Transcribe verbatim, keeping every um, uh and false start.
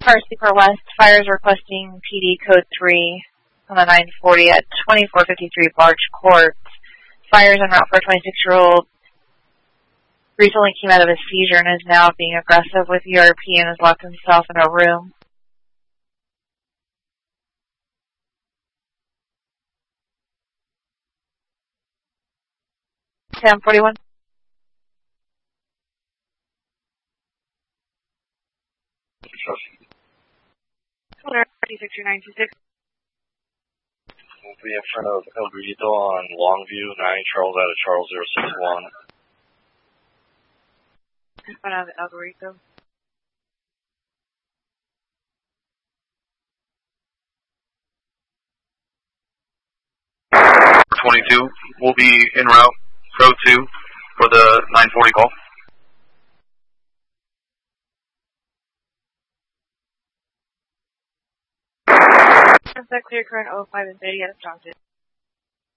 Car Sleeper West, fires requesting P D code three on the nine forty at twenty-four fifty-three Barge Court. Fires en route for a twenty-six-year-old. Recently came out of a seizure and is now being aggressive with E R P and has locked himself in a room. Sam forty-one. thirty-six two nine two six. We'll be in front of El Grito on Longview, nine Charles out of Charles zero six one. In front of El Grito. twenty-two will be en route, road two for the nine forty call. Clear current oh five and thirty out of Johnson.